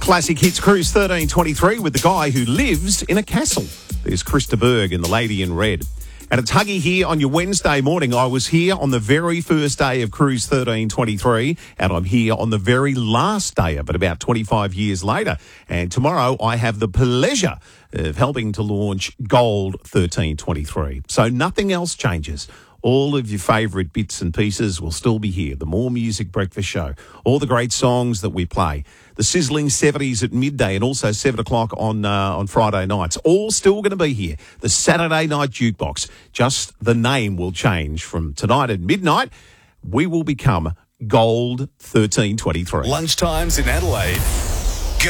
Classic Hits Cruise 1323 with the guy who lives in a castle. There's Krista Berg and the Lady in Red. And it's Huggy here on your Wednesday morning. I was here on the very first day of Cruise 1323, and I'm here on the very last day of it, about 25 years later. And tomorrow I have the pleasure of helping to launch Gold 1323. So nothing else changes. All of your favourite bits and pieces will still be here. The More Music Breakfast Show, all the great songs that we play, the sizzling 70s at midday and also 7 o'clock on Friday nights, all still going to be here. The Saturday Night Jukebox, just the name will change. From tonight at midnight, we will become Gold 1323. Lunchtimes in Adelaide.